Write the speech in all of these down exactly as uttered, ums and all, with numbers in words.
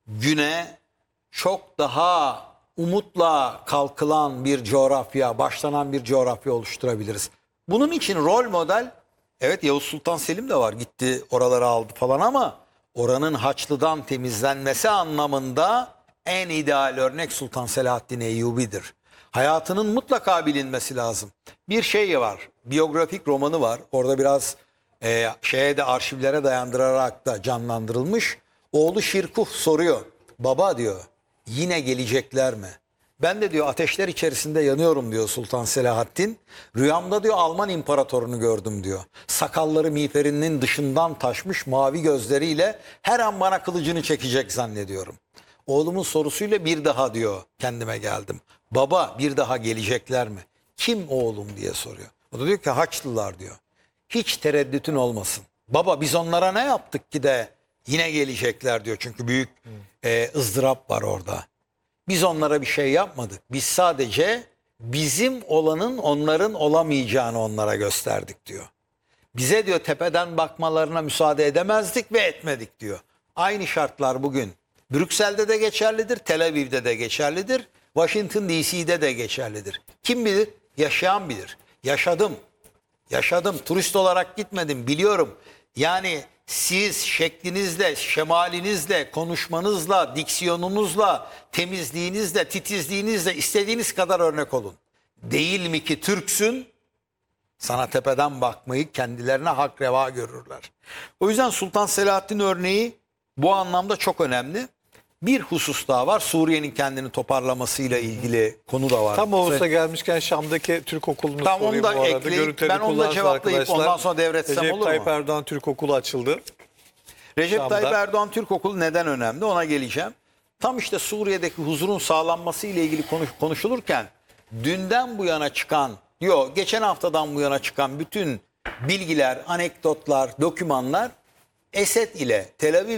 güne çok daha umutla kalkılan bir coğrafya, başlanan bir coğrafya oluşturabiliriz. Bunun için rol model, evet Yavuz Sultan Selim de var, gitti oraları aldı falan, ama oranın Haçlı'dan temizlenmesi anlamında en ideal örnek Sultan Selahaddin Eyyubi'dir. Hayatının mutlaka bilinmesi lazım. Bir şey var, biyografik romanı var. Orada biraz e, şeye de arşivlere dayandırarak da canlandırılmış. Oğlu Şirkuh soruyor. Baba diyor, yine gelecekler mi? Ben de diyor ateşler içerisinde yanıyorum diyor Sultan Selahaddin. Rüyamda diyor Alman imparatorunu gördüm diyor. Sakalları miğferinin dışından taşmış, mavi gözleriyle her an bana kılıcını çekecek zannediyorum. Oğlumun sorusuyla bir daha diyor kendime geldim. Baba, bir daha gelecekler mi? Kim oğlum diye soruyor. O da diyor ki Haçlılar diyor. Hiç tereddütün olmasın. Baba, biz onlara ne yaptık ki de yine gelecekler diyor. Çünkü büyük e, ızdırap var orada. Biz onlara bir şey yapmadık. Biz sadece bizim olanın onların olamayacağını onlara gösterdik diyor. Bize diyor tepeden bakmalarına müsaade edemezdik ve etmedik diyor. Aynı şartlar bugün Brüksel'de de geçerlidir, Tel Aviv'de de geçerlidir, Washington D C'de de geçerlidir. Kim bilir? Yaşayan bilir. Yaşadım. Yaşadım. Turist olarak gitmedim. Biliyorum. Yani siz şeklinizle, şemalinizle, konuşmanızla, diksiyonunuzla, temizliğinizle, titizliğinizle istediğiniz kadar örnek olun. Değil mi ki Türksün? Sana tepeden bakmayı kendilerine hak reva görürler. O yüzden Sultan Selahaddin örneği bu anlamda çok önemli. Bir husus daha var. Suriye'nin kendini toparlamasıyla ilgili konu da var. Tam Oğuz'a gelmişken Şam'daki Türk Okulu'nu Tam sorayım onu da bu arada. ekleyip, Görüntüleri ben onu da kullansın cevaplayıp arkadaşlar. ondan sonra devretsem Recep olur mu? Tayyip Erdoğan Türk Okulu açıldı. Recep Şam'da. Tayyip Erdoğan Türk Okulu neden önemli? Ona geleceğim. Tam işte Suriye'deki huzurun sağlanması ile ilgili konuş, konuşulurken dünden bu yana çıkan, yok geçen haftadan bu yana çıkan bütün bilgiler, anekdotlar, dokümanlar Esed ile Tel Aviv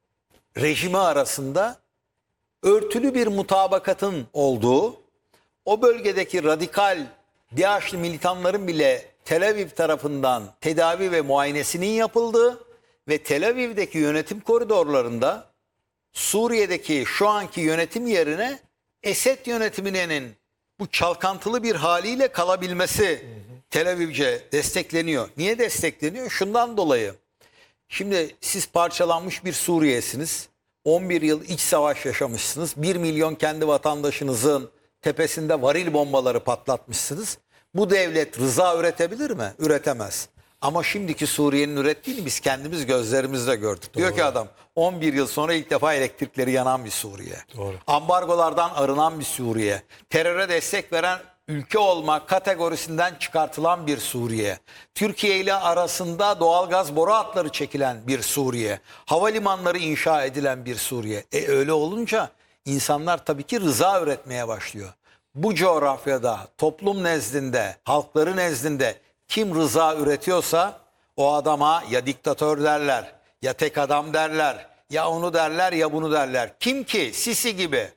rejimi arasında örtülü bir mutabakatın olduğu, o bölgedeki radikal DAEŞ'li militanların bile Tel Aviv tarafından tedavi ve muayenesinin yapıldığı ve Tel Aviv'deki yönetim koridorlarında Suriye'deki şu anki yönetim yerine Esed yönetiminin bu çalkantılı bir haliyle kalabilmesi Tel Aviv'ce destekleniyor. Niye destekleniyor? Şundan dolayı. Şimdi siz parçalanmış bir Suriye'siniz. on bir yıl iç savaş yaşamışsınız. bir milyon kendi vatandaşınızın tepesinde varil bombaları patlatmışsınız. Bu devlet rıza üretebilir mi? Üretemez. Ama şimdiki Suriye'nin ürettiğini biz kendimiz gözlerimizle gördük. Doğru. Diyor ki adam on bir yıl sonra ilk defa elektrikleri yanan bir Suriye. Doğru. Ambargolardan arınan bir Suriye. Teröre destek veren ülke olma kategorisinden çıkartılan bir Suriye. Türkiye ile arasında doğalgaz boru hatları çekilen bir Suriye. Havalimanları inşa edilen bir Suriye. E öyle olunca insanlar tabii ki rıza üretmeye başlıyor. Bu coğrafyada toplum nezdinde, halkları nezdinde kim rıza üretiyorsa o adama ya diktatör derler, ya tek adam derler, ya onu derler, ya bunu derler. Kim ki Sisi gibi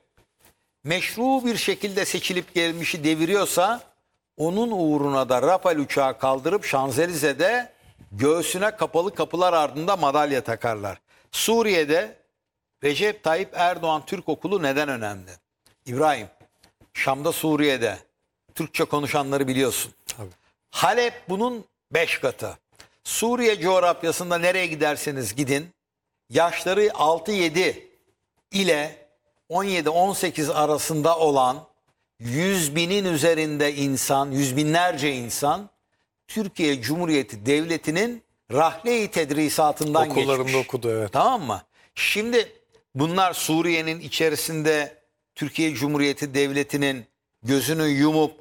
meşru bir şekilde seçilip gelmişi deviriyorsa onun uğruna da Rafale uçağı kaldırıp Şanzelize'de göğsüne kapalı kapılar ardında madalya takarlar. Suriye'de Recep Tayyip Erdoğan Türk Okulu neden önemli? İbrahim, Şam'da, Suriye'de Türkçe konuşanları biliyorsun. Tabii. Halep bunun beş katı. Suriye coğrafyasında nereye giderseniz gidin, yaşları altı yedi ile on yedi on sekiz arasında olan yüz binin üzerinde insan, yüz binlerce insan Türkiye Cumhuriyeti Devleti'nin rahle-i tedrisatından Okullarında geçmiş. okudu, evet. Tamam mı? Şimdi bunlar Suriye'nin içerisinde Türkiye Cumhuriyeti Devleti'nin gözünü yumup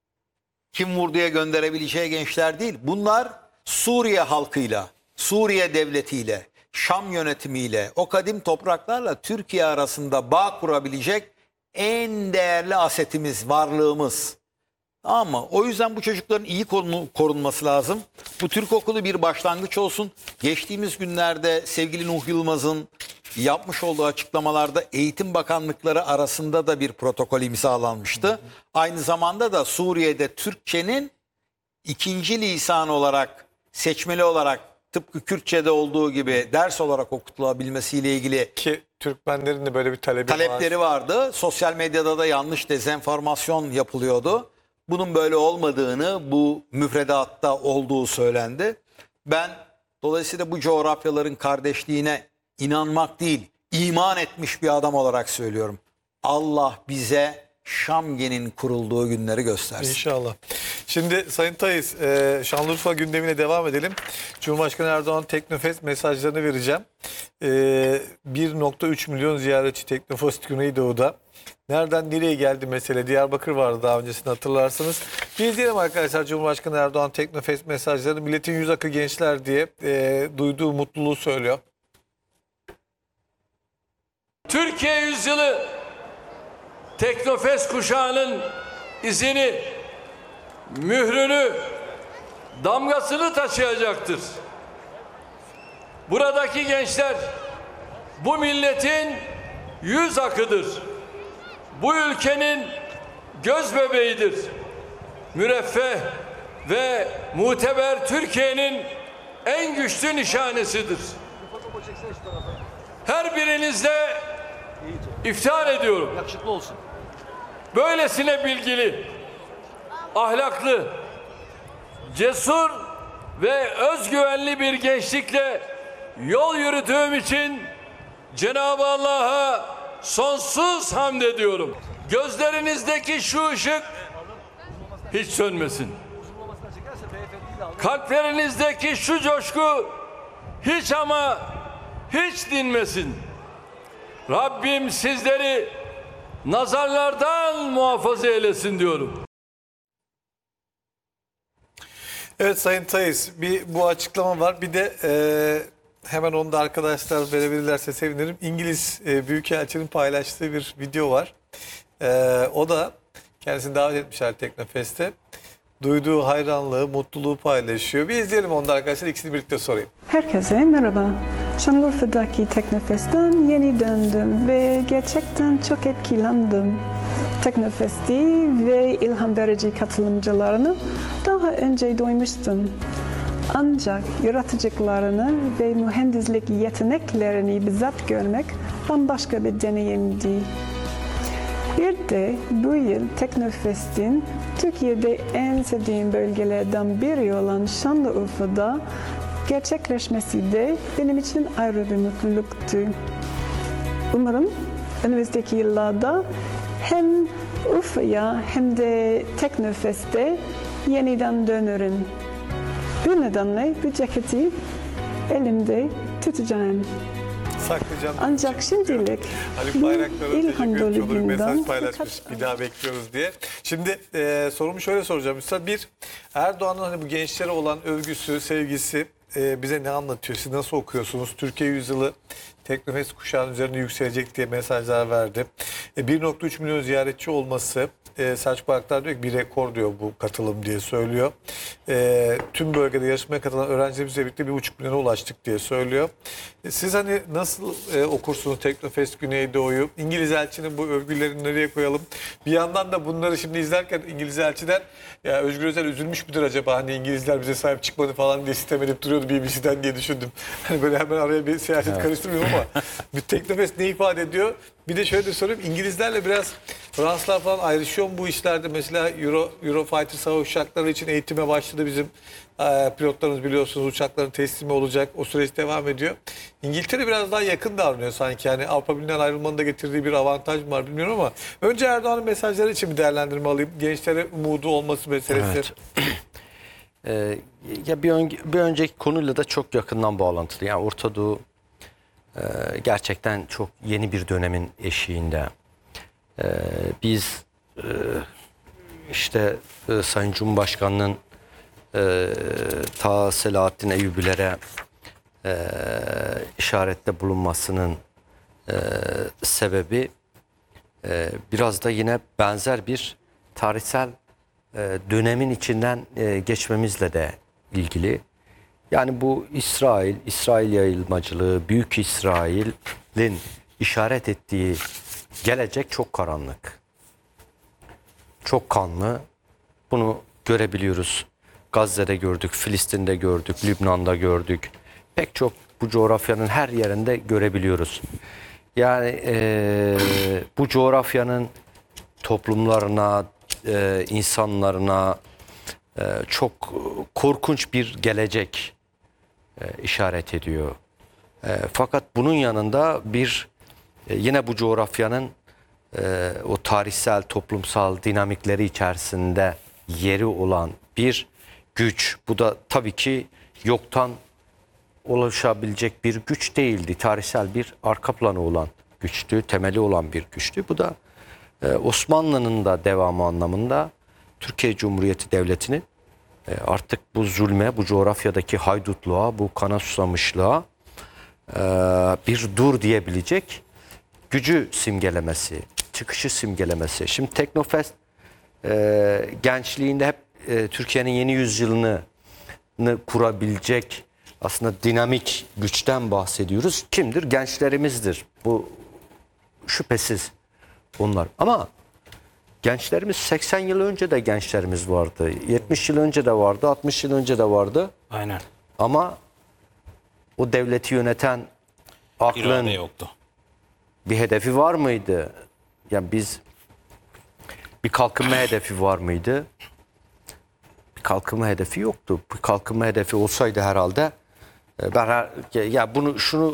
kim vurduya gönderebileceği gençler değil. Bunlar Suriye halkıyla, Suriye devletiyle, Şam yönetimiyle, o kadim topraklarla Türkiye arasında bağ kurabilecek en değerli asetimiz, varlığımız. Ama o yüzden bu çocukların iyi korunması lazım. Bu Türk Okulu bir başlangıç olsun. Geçtiğimiz günlerde sevgili Nuh Yılmaz'ın yapmış olduğu açıklamalarda Eğitim Bakanlıkları arasında da bir protokol imzalanmıştı. Hı hı. Aynı zamanda da Suriye'de Türkçenin ikinci lisan olarak, seçmeli olarak tıpkı Kürtçe'de olduğu gibi ders olarak okutulabilmesiyle ilgili ki Türkmenlerin de böyle bir talebi Talepleri var. vardı. Sosyal medyada da yanlış dezenformasyon yapılıyordu. Bunun böyle olmadığını, bu müfredatta olduğu söylendi. Ben dolayısıyla bu coğrafyaların kardeşliğine inanmak değil, iman etmiş bir adam olarak söylüyorum. Allah bize Şamgen'in kurulduğu günleri göstersin. İnşallah. Şimdi Sayın Tayyip, e, Şanlıurfa gündemine devam edelim. Cumhurbaşkanı Erdoğan Teknofest mesajlarını vereceğim. E, bir nokta üç milyon ziyaretçi Teknofest Güneydoğu'da. Nereden nereye geldi mesele? Diyarbakır vardı daha öncesinde, hatırlarsınız. Bir izleyelim arkadaşlar Cumhurbaşkanı Erdoğan Teknofest mesajlarını. Milletin yüz akı gençler diye e, duyduğu mutluluğu söylüyor. Türkiye yüzyılı Teknofest kuşağının izini, mührünü, damgasını taşıyacaktır. Buradaki gençler bu milletin yüz akıdır. Bu ülkenin göz bebeğidir. Müreffeh ve muteber Türkiye'nin en güçlü nişanesidir. Her birinizle iftihar ediyorum. Yakışıklı olsun. Böylesine bilgili, ahlaklı, cesur ve özgüvenli bir gençlikle yol yürüdüğüm için Cenab-ı Allah'a sonsuz hamd ediyorum. Gözlerinizdeki şu ışık hiç sönmesin. Kalplerinizdeki şu coşku hiç ama hiç dinmesin. Rabbim sizleri nazarlardan muhafaza eylesin diyorum. Evet Sayın Tayız, bir bu açıklama var. Bir de e, hemen onu da arkadaşlar verebilirlerse sevinirim. İngiliz e, Büyükelçinin paylaştığı bir video var. E, o da kendisini davet etmişler Teknofest'e. Duyduğu hayranlığı, mutluluğu paylaşıyor. Bir izleyelim onu da arkadaşlar. İkisini birlikte sorayım. Herkese merhaba. Şanlıurfa'daki Teknofest'ten yeni döndüm ve gerçekten çok etkilendim. Teknofest'i ve ilham verici katılımcılarını daha önce duymuştum. Ancak yaratıcılıklarını ve mühendislik yeteneklerini bizzat görmek bambaşka bir deneyimdi. Bir de bu yıl Teknofest'in Türkiye'de en sevdiğim bölgelerden biri olan Şanlıurfa'da gerçekleşmesi de benim için ayrı bir mutluluktu. Umarım önümüzdeki yıllarda hem Urfa'ya hem de Teknofest'e yeniden dönerim. Bu nedenle bu ceketi elimde tutacağım. Saklayacağım. Ancak şimdilik Haluk bu Bayraktar'a ilham teşekkür dolu ediyorum. Bir mesaj günden paylaşmış. birkaç- Bir daha bekliyoruz diye. Şimdi e, sorumu şöyle soracağım. Üstad, bir, Erdoğan'ın hani bu gençlere olan övgüsü, sevgisi e, bize ne anlatıyor? Siz nasıl okuyorsunuz? Türkiye yüzyılı Teknofest kuşağının üzerine yükselecek diye mesajlar verdi. E, bir nokta üç milyon ziyaretçi olması, e, Selçuk Bayraktar diyor ki bir rekor diyor bu katılım diye söylüyor. E, tüm bölgede yarışmaya katılan öğrencilerimizle birlikte bir buçuk milyona ulaştık diye söylüyor. E, siz hani nasıl e, okursunuz Teknofest Güneydoğu'yu? İngiliz elçinin bu övgülerini nereye koyalım? Bir yandan da bunları şimdi izlerken İngiliz elçiden ya Özgür Özel üzülmüş müdür acaba? Hani İngilizler bize sahip çıkmadı falan diye sitem edip duruyordu B B C'den diye düşündüm. Hani böyle hemen araya bir siyaset evet. karıştırmıyorum ama bir Teknofest ne ifade ediyor? Bir de şöyle de sorayım, İngilizlerle biraz Fransızlar falan ayrışıyor mu bu işlerde? Mesela Euro, Eurofighter savaş uçakları için eğitime başladı bizim e, pilotlarımız, biliyorsunuz uçakların teslimi olacak. O süreç devam ediyor. İngiltere biraz daha yakın davranıyor sanki. Yani Avrupa Birliği'nden ayrılmanın da getirdiği bir avantaj mı var bilmiyorum ama önce Erdoğan'ın mesajları için bir değerlendirme alayım. Gençlere umudu olması meselesi. Evet. ee, ya bir, ön, bir önceki konuyla da çok yakından bağlantılı. Yani Orta Doğu e, gerçekten çok yeni bir dönemin eşiğinde. E, biz e, işte e, Sayın Cumhurbaşkanı'nın e, ta Selahattin Eyyubilere e, işarette bulunmasının e, sebebi e, biraz da yine benzer bir tarihsel e, dönemin içinden e, geçmemizle de ilgili. Yani bu İsrail, İsrail yayılmacılığı, Büyük İsrail'in işaret ettiği gelecek çok karanlık. Çok kanlı. Bunu görebiliyoruz. Gazze'de gördük, Filistin'de gördük, Lübnan'da gördük. Pek çok bu coğrafyanın her yerinde görebiliyoruz. Yani e, bu coğrafyanın toplumlarına, e, insanlarına e, çok korkunç bir gelecek e, işaret ediyor. E, fakat bunun yanında bir e, yine bu coğrafyanın e, o tarihsel, toplumsal dinamikleri içerisinde yeri olan bir güç. Bu da tabii ki yoktan ulaşabilecek bir güç değildi. Tarihsel bir arka planı olan güçtü, temeli olan bir güçtü. Bu da e, Osmanlı'nın da devamı anlamında Türkiye Cumhuriyeti Devleti'nin e, artık bu zulme, bu coğrafyadaki haydutluğa, bu kana susamışlığa e, bir dur diyebilecek gücü simgelemesi, çıkışı simgelemesi. Şimdi Teknofest e, gençliğinde hep e, Türkiye'nin yeni yüzyılını kurabilecek aslında dinamik güçten bahsediyoruz. Kimdir? Gençlerimizdir. Bu şüphesiz onlar. Ama gençlerimiz seksen yıl önce de gençlerimiz vardı. yetmiş yıl önce de vardı. altmış yıl önce de vardı. Aynen. Ama o devleti yöneten aklın İrade yoktu. bir hedefi var mıydı? Yani biz bir kalkınma hedefi var mıydı? Bir kalkınma hedefi yoktu. Bir kalkınma hedefi olsaydı herhalde ben her, ya bunu şunu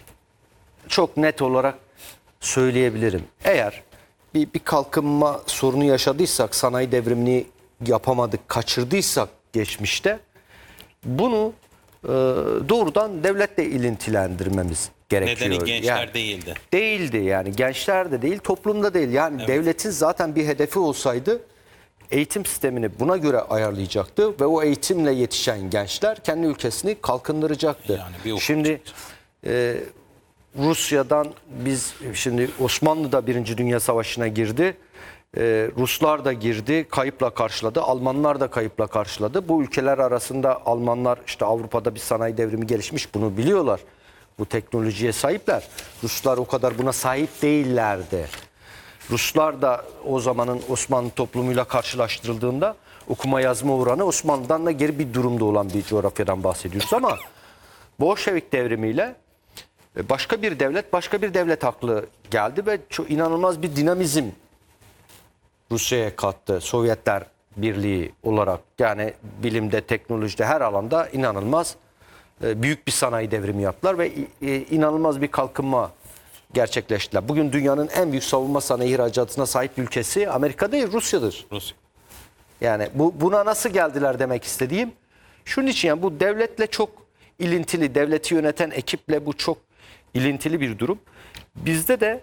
çok net olarak söyleyebilirim. Eğer bir, bir kalkınma sorunu yaşadıysak, sanayi devrimini yapamadık, kaçırdıysak geçmişte bunu e, doğrudan devletle ilintilendirmemiz gerekiyor. Nedeni gençler yani, değildi. Değildi yani gençler de değil, toplumda değil. Yani evet. Devletin zaten bir hedefi olsaydı eğitim sistemini buna göre ayarlayacaktı ve o eğitimle yetişen gençler kendi ülkesini kalkındıracaktı. Yani şimdi e, Rusya'dan biz şimdi Osmanlı da Birinci Dünya Savaşı'na girdi. E, Ruslar da girdi, kayıpla karşıladı. Almanlar da kayıpla karşıladı. Bu ülkeler arasında Almanlar işte Avrupa'da bir sanayi devrimi gelişmiş, bunu biliyorlar. Bu teknolojiye sahipler. Ruslar o kadar buna sahip değillerdi. Ruslar da o zamanın Osmanlı toplumuyla karşılaştırıldığında okuma yazma oranı Osmanlı'dan da geri bir durumda olan bir coğrafyadan bahsediyoruz. Ama Bolşevik devrimiyle başka bir devlet, başka bir devlet aklı geldi ve çok inanılmaz bir dinamizm Rusya'ya kattı. Sovyetler Birliği olarak yani bilimde, teknolojide her alanda inanılmaz büyük bir sanayi devrimi yaptılar ve inanılmaz bir kalkınma gerçekleştiler. Bugün dünyanın en büyük savunma sanayi ihracatına sahip ülkesi Amerika değil, Rusya'dır. Rusya. Yani bu buna nasıl geldiler demek istediğim. Şunun için yani bu devletle çok ilintili, devleti yöneten ekiple bu çok ilintili bir durum. Bizde de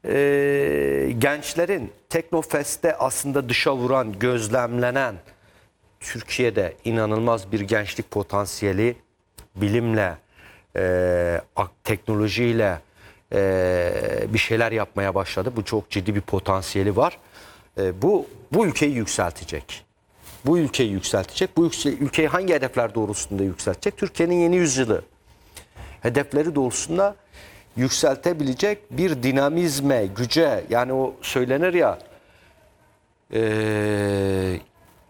e, gençlerin Teknofest'te aslında dışa vuran, gözlemlenen Türkiye'de inanılmaz bir gençlik potansiyeli bilimle, e, teknolojiyle e, bir şeyler yapmaya başladı. Bu çok ciddi bir potansiyeli var. E, bu bu ülkeyi yükseltecek. Bu ülkeyi yükseltecek. Bu ülke, ülkeyi hangi hedefler doğrultusunda yükseltecek? Türkiye'nin yeni yüzyılı hedefleri doğrultusunda yükseltebilecek bir dinamizme, güce, yani o söylenir ya e,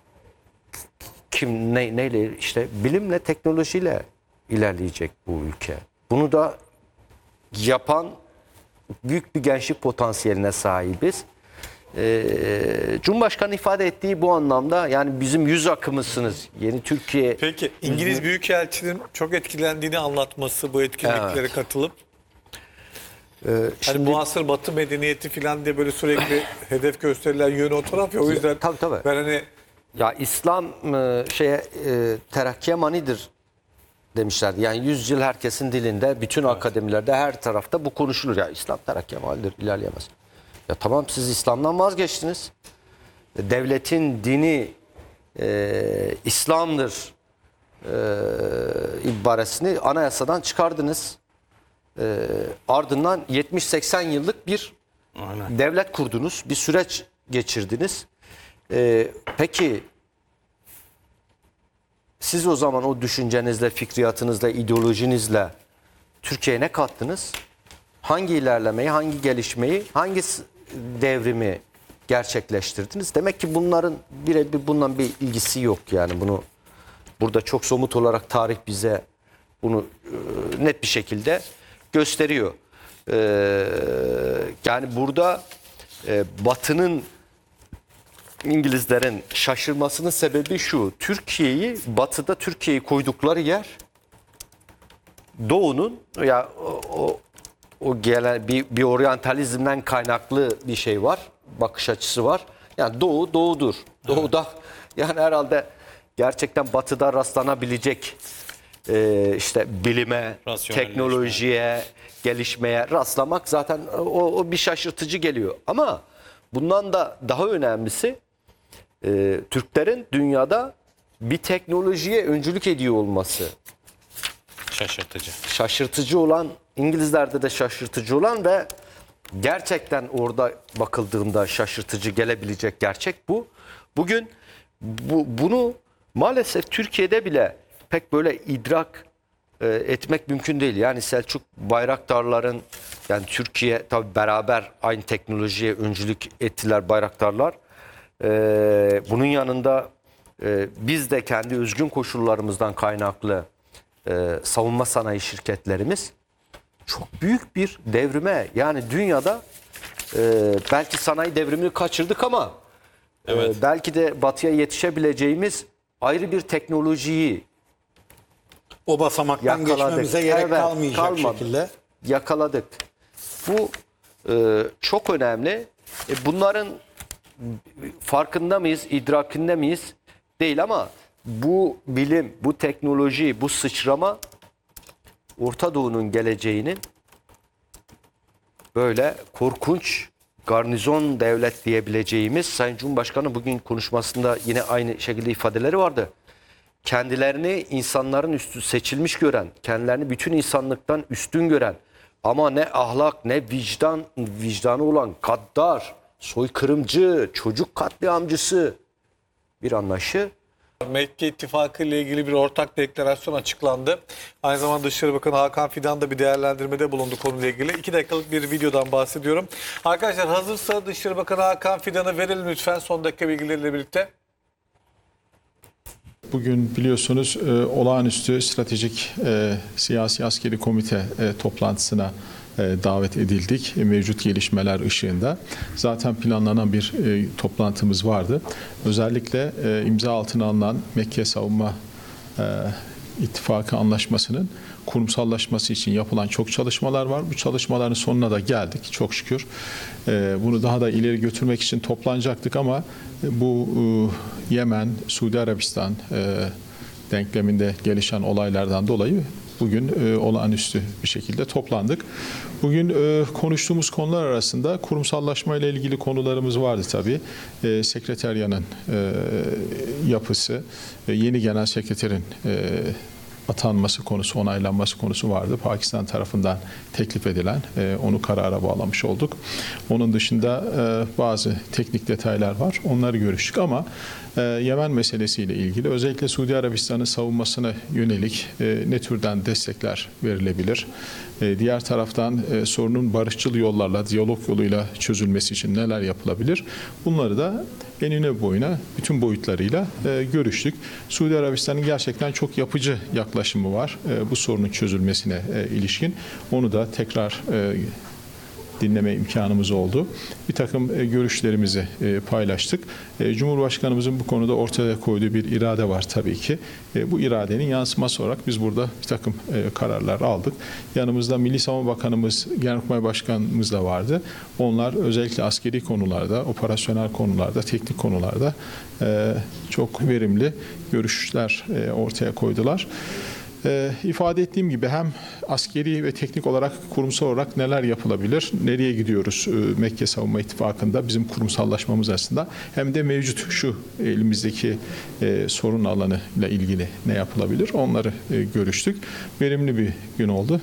kim ne, neyle işte bilimle, teknolojiyle ilerleyecek bu ülke. Bunu da yapan büyük bir gençlik potansiyeline sahibiz. Ee, Cumhurbaşkanı ifade ettiği bu anlamda yani bizim yüz akımısınız. Yeni Türkiye. Peki İngiliz Büyükelçinin çok etkilendiğini anlatması bu etkinliklere Evet. katılıp Ee, hani şimdi muasır Batı medeniyeti falan diye böyle sürekli hedef gösterilen yönü o taraf ya o yüzden tabii, tabii. ben hani ya İslam e, şeye e, terakkiye manidir demişlerdi. Yani yüz yıl herkesin dilinde, bütün evet. akademilerde her tarafta bu konuşulur. Ya İslam terakkiye manidir, ilerleyemez. Ya tamam siz İslam'dan vazgeçtiniz. Devletin dini e, İslam'dır e, ibaresini anayasadan çıkardınız. E, ardından yetmiş seksen yıllık bir Aynen. devlet kurdunuz. Bir süreç geçirdiniz. E, peki siz o zaman o düşüncenizle, fikriyatınızla, ideolojinizle Türkiye'ye ne kattınız? Hangi ilerlemeyi, hangi gelişmeyi, hangi devrimi gerçekleştirdiniz? Demek ki bunların birebir bundan bir ilgisi yok yani. Bunu burada çok somut olarak tarih bize bunu e, net bir şekilde gösteriyor. e, yani burada e, Batı'nın, İngilizlerin şaşırmasının sebebi şu: Türkiye'yi, Batı'da Türkiye'yi koydukları yer Doğu'nun, ya o, o, o gelen bir, bir oryantalizmden kaynaklı bir şey var, bakış açısı var. Yani Doğu Doğu'dur. Doğu'da yani herhalde gerçekten Batı'da rastlanabilecek e, işte bilime, teknolojiye, gelişmeye rastlamak zaten o, o bir şaşırtıcı geliyor. Ama bundan da daha önemlisi e, Türklerin dünyada bir teknolojiye öncülük ediyor olması. Şaşırtıcı. Şaşırtıcı olan, İngilizlerde de şaşırtıcı olan ve gerçekten orada bakıldığında şaşırtıcı gelebilecek gerçek bu. Bugün bu, bunu maalesef Türkiye'de bile pek böyle idrak e, etmek mümkün değil. Yani Selçuk Bayraktarların, yani Türkiye tabii beraber aynı teknolojiye öncülük ettiler Bayraktarlar. E, bunun yanında e, biz de kendi özgün koşullarımızdan kaynaklı e, savunma sanayi şirketlerimiz çok büyük bir devrime, yani dünyada e, belki sanayi devrimini kaçırdık ama Evet. e, belki de batıya yetişebileceğimiz ayrı bir teknolojiyi O basamaktan yakaladık. geçmemize gerek Evet, kalmayacak kalmadı. şekilde. Yakaladık. Bu e, çok önemli. E, bunların farkında mıyız, idrakinde miyiz? Değil ama bu bilim, bu teknoloji, bu sıçrama Orta Doğu'nun geleceğinin böyle korkunç garnizon devlet diyebileceğimiz, Sayın Cumhurbaşkanı bugün konuşmasında yine aynı şekilde ifadeleri vardı. Kendilerini insanların üstü seçilmiş gören, kendilerini bütün insanlıktan üstün gören ama ne ahlak ne vicdan vicdanı olan gaddar, soykırımcı, çocuk katliamcısı bir anlayışı. Mekke İttifakı ile ilgili bir ortak deklarasyon açıklandı. Aynı zamanda Dışişleri Bakanı Hakan Fidan da bir değerlendirmede bulundu konuyla ilgili. İki dakikalık bir videodan bahsediyorum. Arkadaşlar hazırsa Dışişleri Bakanı Hakan Fidan'ı verelim lütfen son dakika bilgileriyle birlikte. Bugün biliyorsunuz e, olağanüstü stratejik e, siyasi askeri komite e, toplantısına e, davet edildik. E, mevcut gelişmeler ışığında. Zaten planlanan bir e, toplantımız vardı. Özellikle e, imza altına alınan Mekke Savunma e, İttifakı Anlaşması'nın kurumsallaşması için yapılan çok çalışmalar var. Bu çalışmaların sonuna da geldik çok şükür. E, bunu daha da ileri götürmek için toplanacaktık ama bu e, Yemen, Suudi Arabistan e, denkleminde gelişen olaylardan dolayı bugün e, olağanüstü bir şekilde toplandık. Bugün e, konuştuğumuz konular arasında kurumsallaşma ile ilgili konularımız vardı tabii. E, sekreteryanın e, yapısı, e, yeni genel sekreterin e, atanması konusu, onaylanması konusu vardı. Pakistan tarafından teklif edilen, e, onu karara bağlamış olduk. Onun dışında e, bazı teknik detaylar var. Onları görüştük ama e, Yemen meselesiyle ilgili özellikle Suudi Arabistan'ın savunmasına yönelik e, ne türden destekler verilebilir? E, diğer taraftan e, sorunun barışçıl yollarla, diyalog yoluyla çözülmesi için neler yapılabilir? Bunları da enine boyuna bütün boyutlarıyla e, görüştük. Suudi Arabistan'ın gerçekten çok yapıcı yaklaşımı var e, bu sorunun çözülmesine e, ilişkin. Onu da tekrar e, dinleme imkanımız oldu. Bir takım e, görüşlerimizi e, paylaştık. E, Cumhurbaşkanımızın bu konuda ortaya koyduğu bir irade var tabii ki. E, bu iradenin yansıması olarak biz burada bir takım e, kararlar aldık. Yanımızda Milli Savunma Bakanımız, Genelkurmay Başkanımız da vardı. Onlar özellikle askeri konularda, operasyonel konularda, teknik konularda e, çok verimli görüşler e, ortaya koydular. Ee, ifade ettiğim gibi hem askeri ve teknik olarak, kurumsal olarak neler yapılabilir, nereye gidiyoruz e, Mekke Savunma İttifakı'nda bizim kurumsallaşmamız aslında, hem de mevcut şu elimizdeki e, sorun alanı ile ilgili ne yapılabilir onları e, görüştük. Verimli bir gün oldu.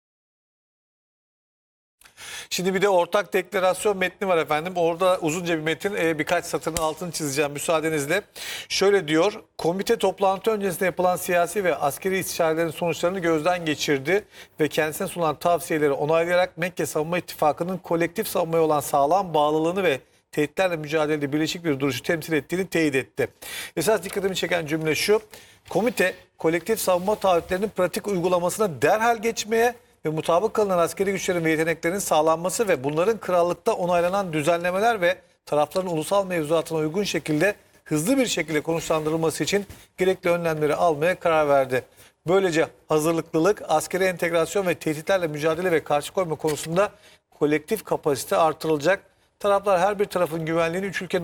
Şimdi bir de ortak deklarasyon metni var efendim. Orada uzunca bir metin, e, birkaç satırın altını çizeceğim müsaadenizle. Şöyle diyor: komite toplantı öncesinde yapılan siyasi ve askeri istişarelerin sonuçlarını gözden geçirdi ve kendisine sunulan tavsiyeleri onaylayarak Mekke Savunma İttifakı'nın kolektif savunmaya olan sağlam bağlılığını ve tehditlerle mücadelede birleşik bir duruşu temsil ettiğini teyit etti. Esas dikkatimi çeken cümle şu: komite kolektif savunma taahhütlerinin pratik uygulamasına derhal geçmeye ve mutabık kalınan askeri güçlerin ve yeteneklerin sağlanması ve bunların krallıkta onaylanan düzenlemeler ve tarafların ulusal mevzuatına uygun şekilde hızlı bir şekilde konuşlandırılması için gerekli önlemleri almaya karar verdi. Böylece hazırlıklılık, askeri entegrasyon ve tehditlerle mücadele ve karşı koyma konusunda kolektif kapasite artırılacak. Taraflar her bir tarafın güvenliğini üç ülkenin